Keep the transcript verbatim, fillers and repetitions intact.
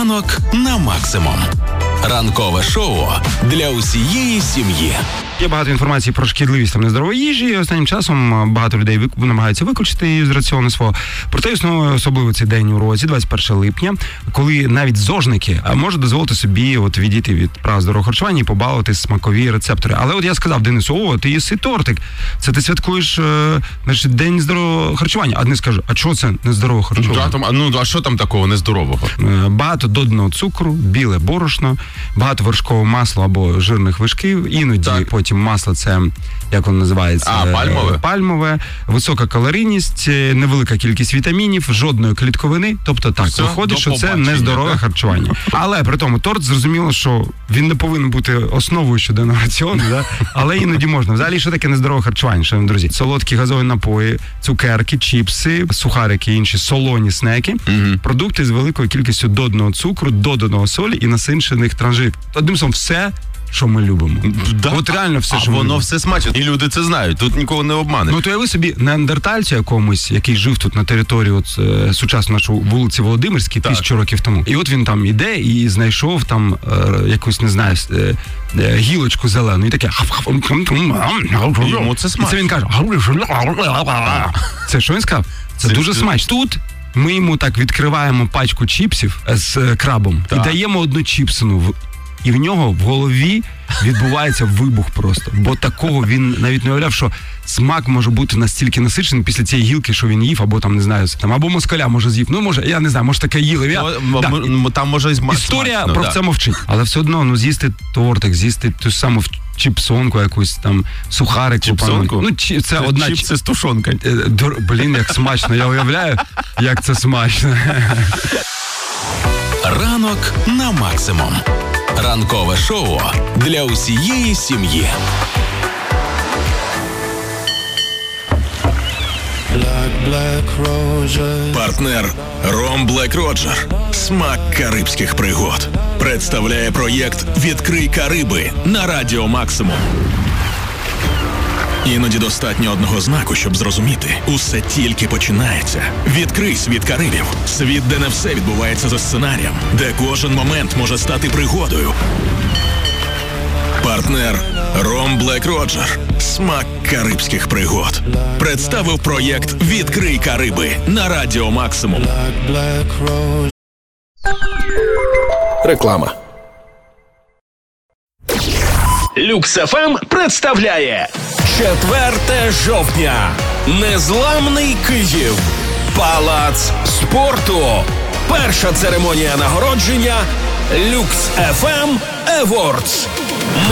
Ранок на максимум. Ранкове шоу для усієї сім'ї. Є багато інформації про шкідливість там нездорової їжі, і останнім часом багато людей вик... намагаються виключити її з раціону свого. Проте існує особливо цей день у році, двадцять першого липня, коли навіть зожники можуть дозволити собі от відійти від прав здорового харчування і побалувати смакові рецептори. Але от я сказав Денису: о, ти їси тортик, це ти святкуєш е, значить, день здорового харчування. А Денис каже: а чого це нездорове харчування? Да, там, ну, а що там такого нездорового? Е, багато доданого цукру, біле борошно, багато вершкового масла або жирних вишків, іноді так. Потім масло, це, як воно називається? А, пальмове? Пальмове, висока калорійність, невелика кількість вітамінів, жодної клітковини. Тобто так, все, виходить, що це нездорове так? харчування. Але при тому торт, зрозуміло, що він не повинен бути основою щоденного раціону, да? Але іноді можна. Взагалі, що таке нездорове харчування, шановні друзі? Солодкі газові напої, цукерки, чіпси, сухарики, інші солоні снеки, угу. Продукти з великою кількістю доданого цукру, доданого солі і насичених транжирів. Одним словом, все, що ми любимо. Да. От реально все, а що ми воно любимо. Все смачно. І люди це знають. Тут нікого не обманеш. Ну, то уяви собі неандертальцю якомусь, який жив тут на території от, е, сучасної нашої вулиці Володимирській тисячу років тому. І от він там іде і знайшов там е, якусь, не знаю, е, е, гілочку зелену. І таке... Йому це смачно. І це він каже... Це що він сказав? Це, це дуже смачно. Тут ми йому так відкриваємо пачку чіпсів з крабом так. І даємо одну чіпсину. І в нього в голові відбувається вибух просто. Бо такого він навіть не уявляв, що смак може бути настільки насичений після цієї гілки, що він їв, або там, не знаю, там, або москаля може з'їв. Ну, може, я не знаю, може таке їли. Я... Ну, да. Там може і смачно. Історія смачно, про да. це мовчить. Але все одно, ну, з'їсти тортик, з'їсти ту саму чіпсонку якусь, там, сухарику. Чіпсонку? Ну, чи, це, це одна... Чіпси з тушонкою. Блін, як смачно. Я уявляю, як це смачно. Ранок на максимум. Ранкове шоу для усієї сім'ї. Партнер Ром Блек Роджер. Смак карибських пригод. Представляє проєкт «Відкрий Кариби» на Радіо Максимум. Іноді достатньо одного знаку, щоб зрозуміти. Усе тільки починається. Відкрий світ Карибів. Світ, де не все відбувається за сценарієм. Де кожен момент може стати пригодою. Партнер Ром Блек Роджер. Смак карибських пригод. Представив проєкт «Відкрий Кариби» на Радіо Максимум. Реклама. Люкс еф ем представляє четверте жовтня. Незламний Київ. Палац спорту. Перша церемонія нагородження Люкс еф ем Awards.